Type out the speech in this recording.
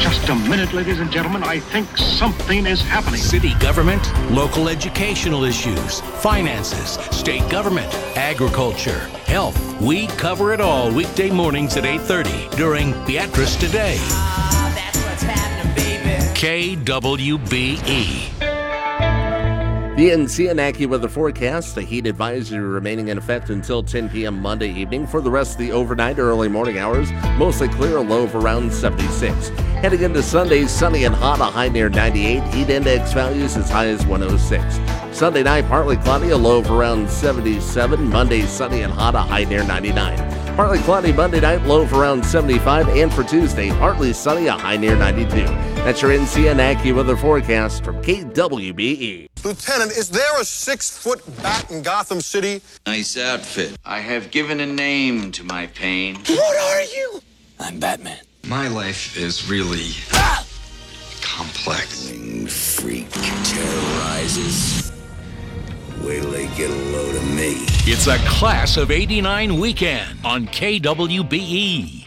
Just a minute, ladies and gentlemen. I think something is happening. City government, local educational issues, finances, state government, agriculture, health. We cover it all weekday mornings at 8:30 during Beatrice Today. That's what's happening, baby. KWBE. The NC and AccuWeather forecast, the heat advisory remaining in effect until 10 p.m. Monday evening. For the rest of the overnight, early morning hours, mostly clear, a low of around 76. Heading into Sunday, sunny and hot, a high near 98. Heat index values as high as 106. Sunday night, partly cloudy, a low of around 77. Monday, sunny and hot, a high near 99. Partly cloudy Monday night, low of around 75. And for Tuesday, partly sunny, a high near 92. That's your NC and AccuWeather forecast from KWBE. Lieutenant, is there a 6-foot bat in Gotham City? Nice outfit. I have given a name to my pain. What are you? I'm Batman. My life is really complex. Freak terrorizes. Wait till they get a load of me. It's a Class of '89 weekend on KWBE.